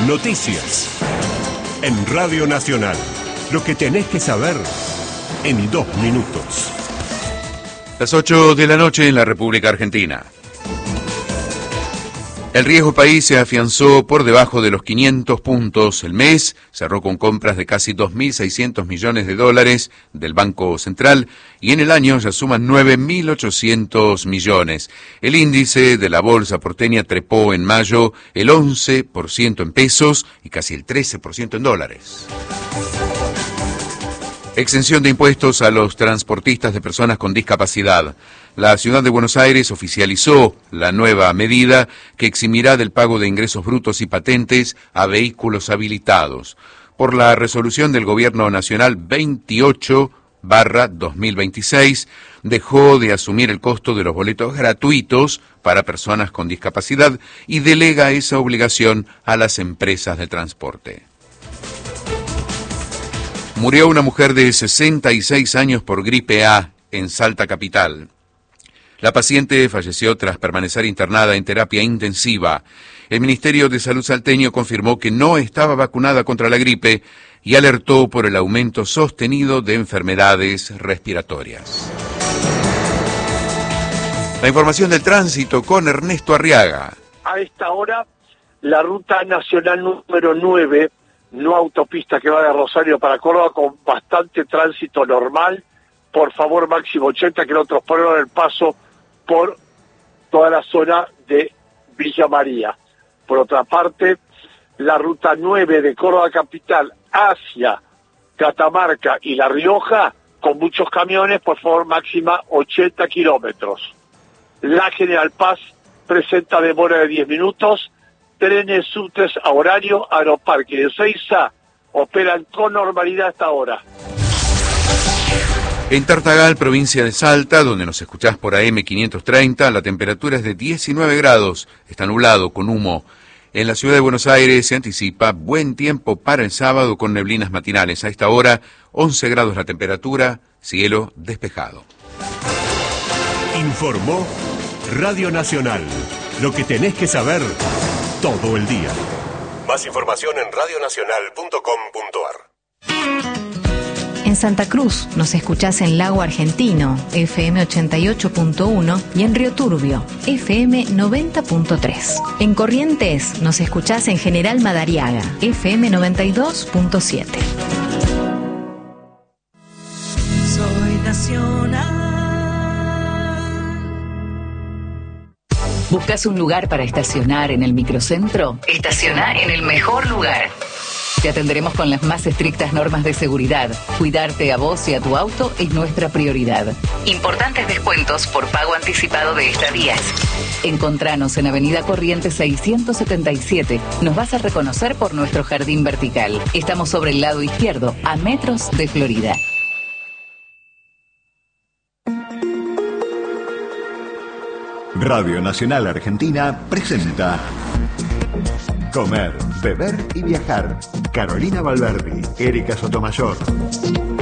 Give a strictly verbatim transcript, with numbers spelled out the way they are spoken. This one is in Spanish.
Noticias. En Radio Nacional. Lo que tenés que saber en dos minutos. Las ocho de la noche en la República Argentina. El riesgo país se afianzó por debajo de los quinientos puntos. El mes cerró con compras de casi dos mil seiscientos millones de dólares del Banco Central y en el año ya suman nueve mil ochocientos millones. El índice de la bolsa porteña trepó en mayo el once por ciento en pesos y casi el trece por ciento en dólares. Exención de impuestos a los transportistas de personas con discapacidad. La Ciudad de Buenos Aires oficializó la nueva medida que eximirá del pago de ingresos brutos y patentes a vehículos habilitados. Por la resolución del Gobierno Nacional veintiocho barra dos mil veintiséis, dejó de asumir el costo de los boletos gratuitos para personas con discapacidad y delega esa obligación a las empresas de transporte. Murió una mujer de sesenta y seis años por gripe A en Salta capital. La paciente falleció tras permanecer internada en terapia intensiva. El Ministerio de Salud salteño confirmó que no estaba vacunada contra la gripe y alertó por el aumento sostenido de enfermedades respiratorias. La información del tránsito con Ernesto Arriaga. A esta hora, la ruta nacional número nueve, no autopista que va de Rosario para Córdoba, con bastante tránsito normal. Por favor, máximo ochenta kilómetros por hora el paso por toda la zona de Villa María. Por otra parte, la ruta nueve de Córdoba capital hacia Catamarca y La Rioja, con muchos camiones, por favor, máxima ochenta kilómetros. La General Paz presenta demora de diez minutos. Trenes subtes a horario, Aeroparque de Ezeiza operan con normalidad hasta ahora. En Tartagal, provincia de Salta, donde nos escuchás por A M quinientos treinta, la temperatura es de diecinueve grados, está nublado con humo. En la ciudad de Buenos Aires se anticipa buen tiempo para el sábado con neblinas matinales. A esta hora, once grados la temperatura, cielo despejado. Informó Radio Nacional. Lo que tenés que saber todo el día. Más información en radio nacional punto com punto a r. En Santa Cruz nos escuchás en Lago Argentino, F M ochenta y ocho punto uno, y en Río Turbio, F M noventa punto tres. En Corrientes nos escuchás en General Madariaga, F M noventa y dos punto siete. Soy nacional. ¿Buscas un lugar para estacionar en el microcentro? Estaciona en el mejor lugar. Te atenderemos con las más estrictas normas de seguridad. Cuidarte a vos y a tu auto es nuestra prioridad. Importantes descuentos por pago anticipado de estadías. Encontranos en Avenida Corrientes seiscientos setenta y siete. Nos vas a reconocer por nuestro jardín vertical. Estamos sobre el lado izquierdo, a metros de Florida. Radio Nacional Argentina presenta Comer, Beber y Viajar. Carolina Valverdi, Erika Sotomayor.